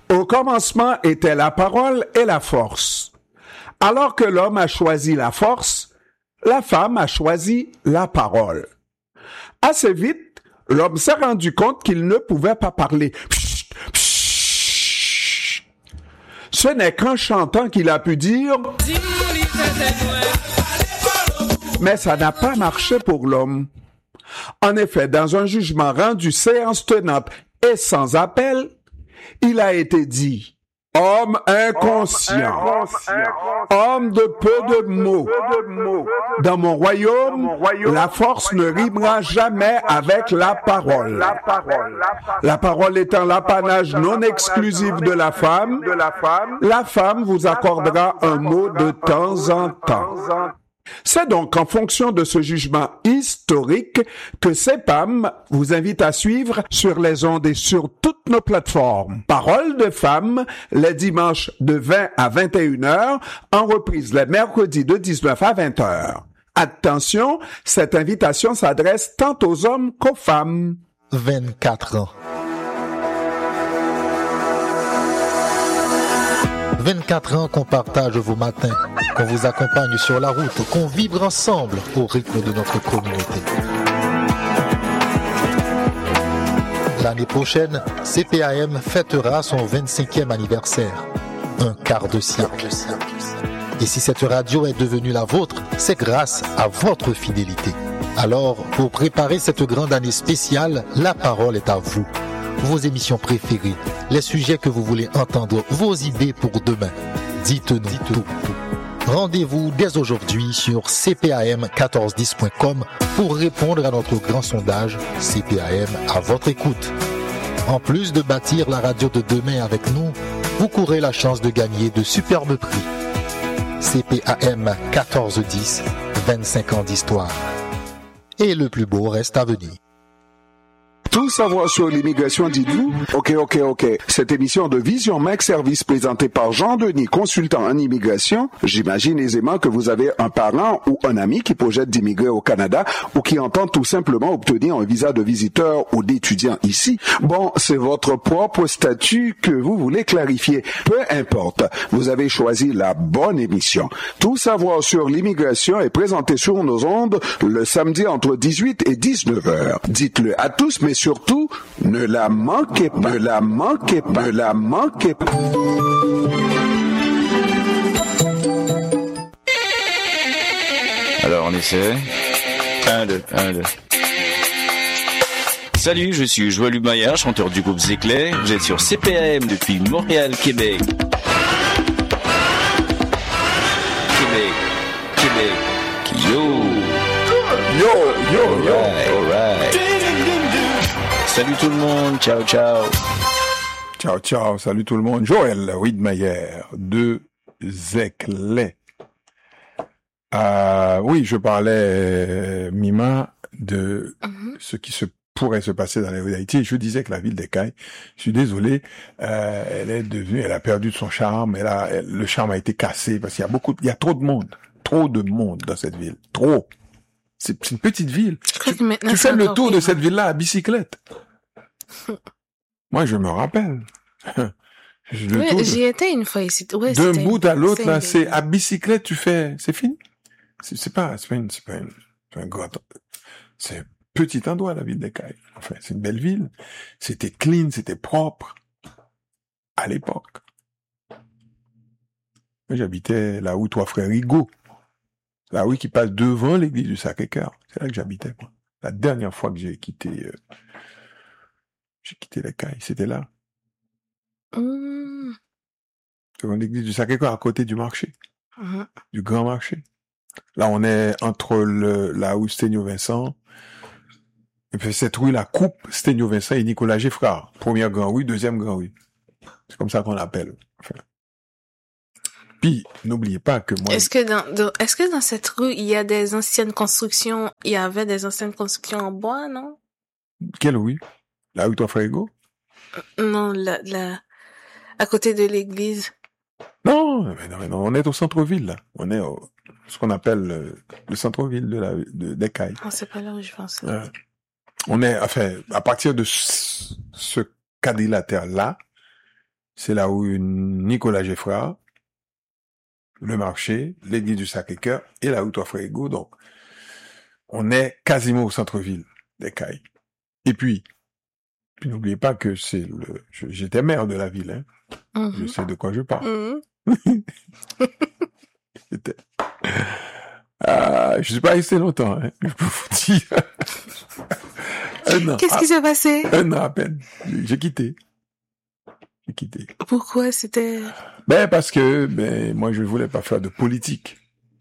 Au commencement était la parole et la force. Alors que l'homme a choisi la force, la femme a choisi la parole. Assez vite, l'homme s'est rendu compte qu'il ne pouvait pas parler. Psst, psst. Ce n'est qu'en chantant qu'il a pu dire « Mais ça n'a pas marché pour l'homme. » En effet, dans un jugement rendu séance tenante et sans appel, il a été dit « Homme inconscient, homme de peu de mots. Dans mon royaume, la force ne rimera jamais avec la parole. La parole étant l'apanage non exclusif de la femme vous accordera un mot de temps en temps. » C'est donc en fonction de ce jugement historique que CEPAM vous invite à suivre sur les ondes et sur toutes nos plateformes. Parole de femme, les dimanches de 20 à 21 heures, en reprise les mercredis de 19 à 20 heures. Attention, cette invitation s'adresse tant aux hommes qu'aux femmes. 24 ans. 24 ans qu'on partage vos matins, qu'on vous accompagne sur la route, qu'on vibre ensemble au rythme de notre communauté. L'année prochaine, CPAM fêtera son 25e anniversaire. Un quart de siècle. Et si cette radio est devenue la vôtre, c'est grâce à votre fidélité. Alors, pour préparer cette grande année spéciale, la parole est à vous. Vos émissions préférées, les sujets que vous voulez entendre, vos idées pour demain. Dites-nous tout. Rendez-vous dès aujourd'hui sur cpam1410.com pour répondre à notre grand sondage CPAM à votre écoute. En plus de bâtir la radio de demain avec nous, vous courez la chance de gagner de superbes prix. CPAM 1410, 25 ans d'histoire. Et le plus beau reste à venir. Tout savoir sur l'immigration, dites-vous? Ok. Cette émission de Vision Mac Service présentée par Jean-Denis, consultant en immigration, j'imagine aisément que vous avez un parent ou un ami qui projette d'immigrer au Canada ou qui entend tout simplement obtenir un visa de visiteur ou d'étudiant ici. Bon, c'est votre propre statut que vous voulez clarifier. Peu importe, vous avez choisi la bonne émission. Tout savoir sur l'immigration est présenté sur nos ondes le samedi entre 18 et 19 heures. Dites-le à tous, mais surtout, ne la manquez pas. Alors, on essaie. 1, 2. Salut, je suis Joël Humaillard, chanteur du groupe Zéclay. Vous êtes sur CPAM depuis Montréal, Québec. Yo. Alright. Salut tout le monde, ciao. Ciao, salut tout le monde. Joël Widmeyer de Zéclay. Oui, je parlais, Mima, de ce qui pourrait se passer dans les rues d'Haïti. Je disais que la ville d'Écailles, je suis désolé, elle a perdu de son charme, le charme a été cassé parce qu'il y a trop de monde dans cette ville. Trop. C'est une petite ville. Tu fais le tour de cette ville-là à bicyclette. Moi, je me rappelle. J'y étais une fois ici. Ouais, d'un bout à l'autre, là, c'est à bicyclette, c'est fini. C'est un grand, c'est un petit endroit, la ville d'Écailles. Enfin, c'est une belle ville. C'était clean, c'était propre. À l'époque. J'habitais là où Trois Frères Rigaud. Là, oui, qui passe devant l'église du Sacré-Cœur. C'est là que j'habitais, moi. La dernière fois que j'ai quitté l'Écaille, c'était là. Devant l'église du Sacré-Cœur, à côté du marché. Du grand marché. Là, on est entre là où Sténio-Vincent, et puis cette rue, la coupe Sténio-Vincent et Nicolas Geffrard. Première grande rue, deuxième grande rue. C'est comme ça qu'on l'appelle. Enfin. Puis, n'oubliez pas que moi... Est-ce que dans cette rue, il y a des anciennes constructions, il y avait des anciennes constructions en bois, non? Quelle rue? La rue Trois Frères Rigaud? Non, à côté de l'église. Non, on est au centre-ville, là. On est ce qu'on appelle le centre-ville d'Écailles. Oh, c'est pas là où je pense. On est, enfin, à partir de ce quadrilatère-là, C'est là où Nicolas Geffrard, le marché, l'église du Sacré-Cœur et la route Frère-Hugo. Donc, on est quasiment au centre-ville des Cayes. Et puis n'oubliez pas que j'étais maire de la ville, hein. Je sais de quoi je parle. Je suis pas resté longtemps, hein. Je peux vous dire. Un an. Qu'est-ce qui s'est passé? Un an à peine. J'ai quitté. Pourquoi c'était... Parce que, moi, je voulais pas faire de politique.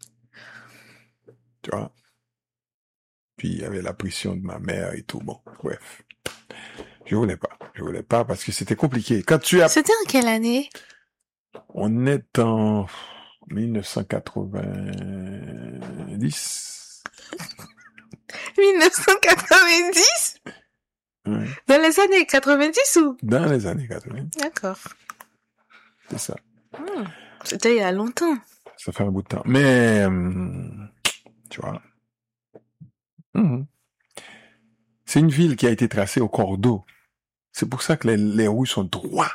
Tu vois? Puis, il y avait la pression de ma mère et tout. Bon, bref. Je voulais pas parce que c'était compliqué. C'était en quelle année? On est en 1990. 1990? Ouais. Dans les années 90 ou? Dans les années 80. D'accord. C'est ça. C'était il y a longtemps. Ça fait un bout de temps. Mais, tu vois. C'est une ville qui a été tracée au cordeau. C'est pour ça que les rues sont droites.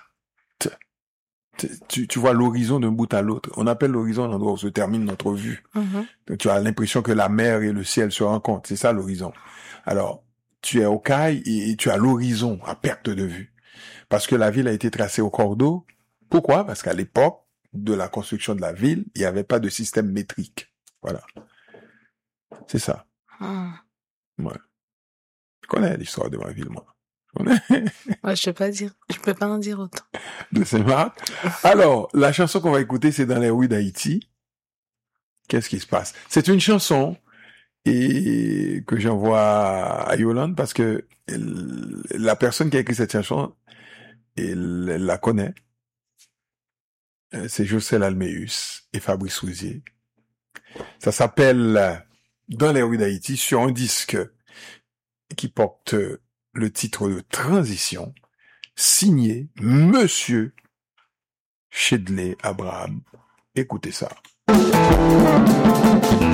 Tu vois l'horizon d'un bout à l'autre. On appelle l'horizon l'endroit où se termine notre vue. Donc, tu as l'impression que la mer et le ciel se rencontrent. C'est ça l'horizon. Alors, tu es au Cayes et tu as l'horizon à perte de vue. Parce que la ville a été tracée au cordeau. Pourquoi? Parce qu'à l'époque de la construction de la ville, il n'y avait pas de système métrique. Voilà. C'est ça. Ouais. Je connais l'histoire de ma ville, moi. Ouais, je peux pas en dire autant. De Saint-Marc. Alors, la chanson qu'on va écouter, c'est Dans les rues d'Haïti. Qu'est-ce qui se passe? C'est une chanson et que j'envoie à Yolande parce que la personne qui a écrit cette chanson, elle la connaît. C'est Jocelyne Alméus et Fabrice Souzier. Ça s'appelle Dans les rues d'Haïti sur un disque qui porte le titre de Transition, signé Monsieur Chedley Abraham. Écoutez ça.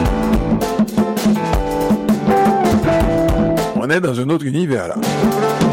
On est dans un autre univers là.